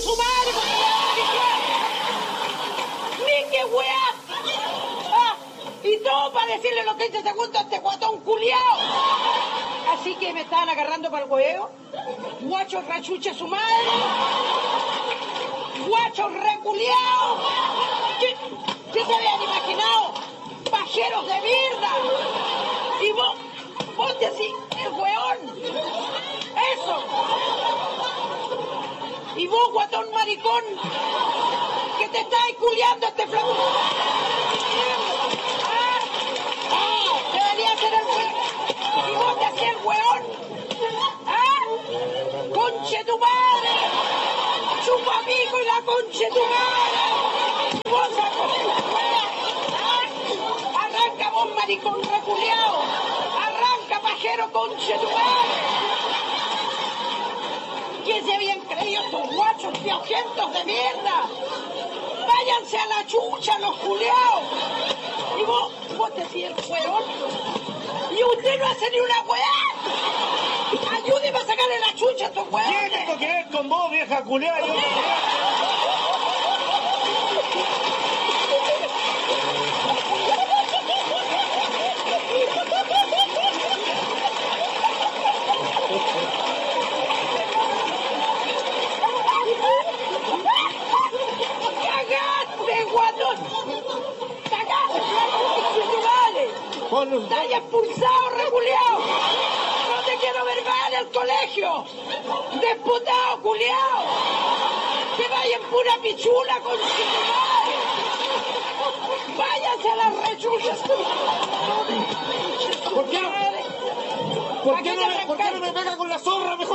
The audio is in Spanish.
su madre! ¡Ni qué weá! ¡Ah! Y todo para decirle los 15 segundos a este guatón culiao. Así que me estaban agarrando para el huevo. Guacho rachuche su madre. Guacho reculiao. ¿Qué se habían imaginado? Pajeros de mierda. Y vos te así, el weón. Eso. Y vos, guatón maricón, que te estáis culiando este flaco. Debería ser el weón. Y vos te hacías el weón. ¡Conche tu madre! ¡Chupa pico y la conche tu madre! Y vos arranca vos, maricón reculeado. Arranca, pajero, conche tu madre. ¿Quién se habían creído estos guachos piojentos de mierda? Váyanse a la chucha, los culeados. Y vos te hacías el weón. Y usted no hace ni una weá. Ayúdeme a sacarle la chucha a estos weones. ¿Qué tengo que ver con vos, vieja culeada? ¡Cagaste, guatón! ¡Cagaste, vale! ¡Estás expulsado, reculeado! ¡No te quiero ver más en el colegio! ¡Desputado, culeado! ¡Que vayan pura pichula con su madre! ¡Váyanse a las rechuchas! ¿Por qué no me pega con la zorra mejor?